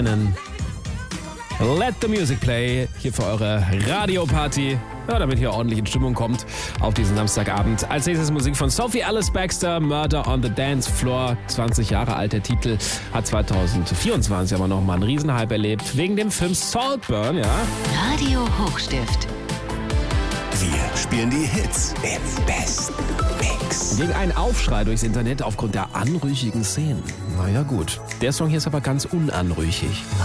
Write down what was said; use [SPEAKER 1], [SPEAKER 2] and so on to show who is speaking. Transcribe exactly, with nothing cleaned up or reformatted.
[SPEAKER 1] Let the Music Play hier für eure Radioparty, ja, damit ihr ordentlich in Stimmung kommt auf diesen Samstagabend. Als nächstes Musik von Sophie Alice Baxter, Murder on the Dance Floor. zwanzig Jahre alt, der Titel, hat zwanzig vierundzwanzig aber nochmal einen Riesenhype erlebt, wegen dem Film Saltburn, ja.
[SPEAKER 2] Radio Hochstift.
[SPEAKER 3] Wir spielen die Hits im besten Mix.
[SPEAKER 1] Gegen einen Aufschrei durchs Internet aufgrund der anrüchigen Szenen. Naja gut, der Song hier ist aber ganz unanrüchig.